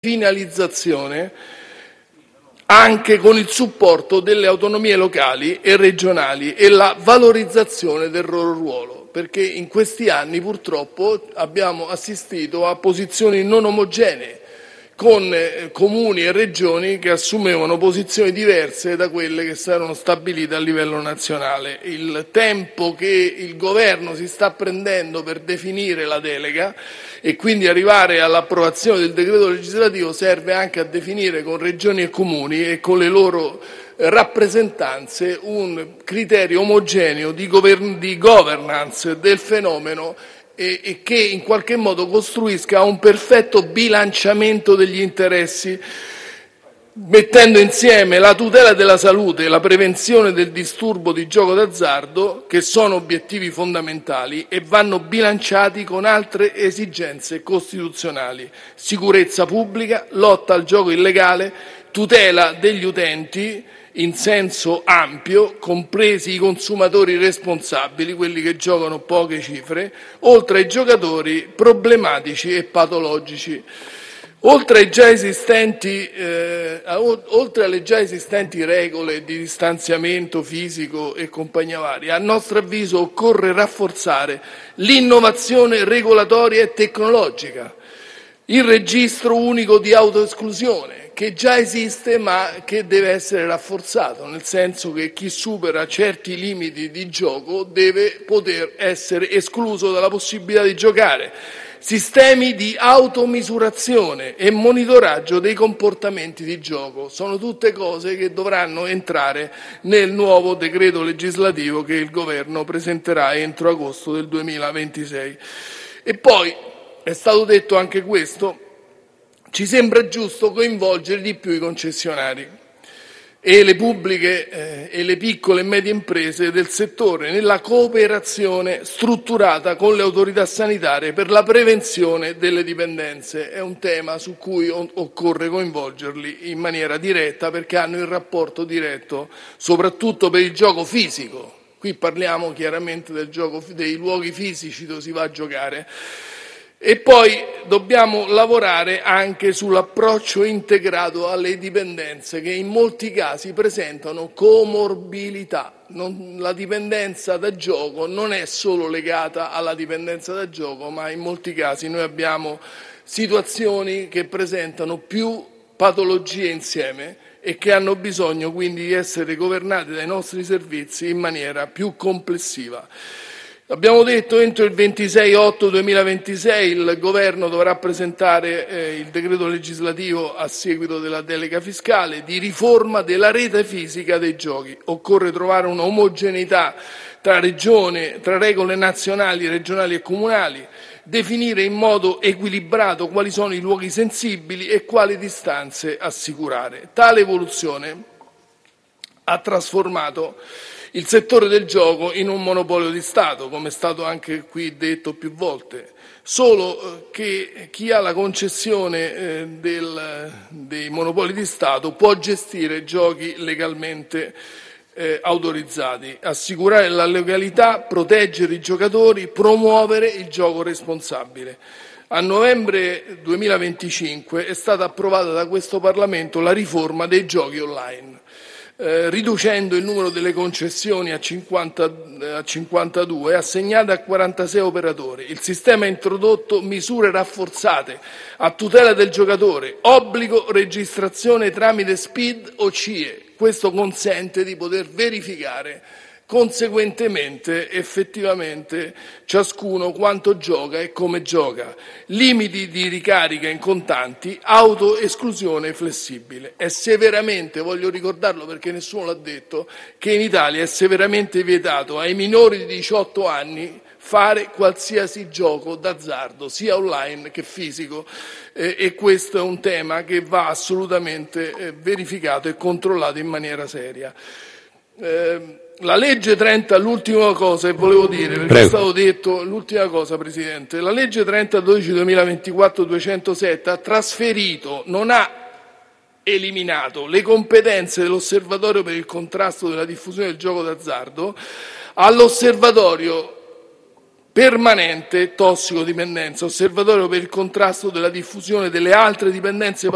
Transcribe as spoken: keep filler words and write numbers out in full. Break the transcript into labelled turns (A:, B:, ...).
A: finalizzazione anche con il supporto delle autonomie locali e regionali e la valorizzazione del loro ruolo, perché in questi anni purtroppo abbiamo assistito a posizioni non omogenee, con eh, comuni e regioni che assumevano posizioni diverse da quelle che saranno stabilite a livello nazionale. Il tempo che il governo si sta prendendo per definire la delega e quindi arrivare all'approvazione del decreto legislativo serve anche a definire con regioni e comuni e con le loro eh, rappresentanze un criterio omogeneo di, govern- di governance del fenomeno e, e che in qualche modo costruisca un perfetto bilanciamento degli interessi, mettendo insieme la tutela della salute e la prevenzione del disturbo di gioco d'azzardo, che sono obiettivi fondamentali e vanno bilanciati con altre esigenze costituzionali: sicurezza pubblica, lotta al gioco illegale, tutela degli utenti in senso ampio, compresi i consumatori responsabili, quelli che giocano poche cifre, oltre ai giocatori problematici e patologici. Oltre, ai già esistenti, eh, oltre alle già esistenti regole di distanziamento fisico e compagnia varia, a nostro avviso occorre rafforzare l'innovazione regolatoria e tecnologica, il registro unico di autoesclusione, che già esiste ma che deve essere rafforzato, nel senso che chi supera certi limiti di gioco deve poter essere escluso dalla possibilità di giocare. Sistemi di automisurazione e monitoraggio dei comportamenti di gioco sono tutte cose che dovranno entrare nel nuovo decreto legislativo che il Governo presenterà entro agosto del duemilaventisei. E poi, è stato detto anche questo, ci sembra giusto coinvolgere di più i concessionari e le pubbliche eh, e le piccole e medie imprese del settore nella cooperazione strutturata con le autorità sanitarie per la prevenzione delle dipendenze. È un tema su cui occorre coinvolgerli in maniera diretta, perché hanno il rapporto diretto soprattutto per il gioco fisico. Qui parliamo chiaramente del gioco, dei luoghi fisici dove si va a giocare. E poi dobbiamo lavorare anche sull'approccio integrato alle dipendenze, che in molti casi presentano comorbilità. Non, la dipendenza da gioco non è solo legata alla dipendenza da gioco, ma in molti casi noi abbiamo situazioni che presentano più patologie insieme e che hanno bisogno quindi di essere governate dai nostri servizi in maniera più complessiva. Abbiamo detto che entro il ventisei otto duemilaventisei il Governo dovrà presentare eh, il decreto legislativo a seguito della delega fiscale di riforma della rete fisica dei giochi. Occorre trovare un'omogeneità tra regione, tra regole nazionali, regionali e comunali, definire in modo equilibrato quali sono i luoghi sensibili e quali distanze assicurare. Tale evoluzione ha trasformato il settore del gioco in un monopolio di Stato, come è stato anche qui detto più volte, solo che chi ha la concessione eh, del, dei monopoli di Stato può gestire giochi legalmente eh, autorizzati, assicurare la legalità, proteggere i giocatori, promuovere il gioco responsabile. A novembre duemilaventicinque è stata approvata da questo Parlamento la riforma dei giochi online. Eh, riducendo il numero delle concessioni a, cinquanta, a cinquantadue, assegnate a quarantasei operatori. Il sistema ha introdotto misure rafforzate a tutela del giocatore, obbligo registrazione tramite SPID o C I E. Questo consente di poter verificare conseguentemente effettivamente ciascuno quanto gioca e come gioca, limiti di ricarica in contanti, autoesclusione flessibile. È severamente, voglio ricordarlo perché nessuno l'ha detto, che in Italia è severamente vietato ai minori di diciotto anni fare qualsiasi gioco d'azzardo, sia online che fisico, eh, e questo è un tema che va assolutamente eh, verificato e controllato in maniera seria. Eh, La legge trenta, l'ultima cosa che volevo dire, perché Prego. È stato detto, l'ultima cosa Presidente, la legge trenta dodici duemilaventiquattro duecentosette ha trasferito, non ha eliminato le competenze dell'Osservatorio per il contrasto della diffusione del gioco d'azzardo all'Osservatorio permanente tossicodipendenza, Osservatorio per il contrasto della diffusione delle altre dipendenze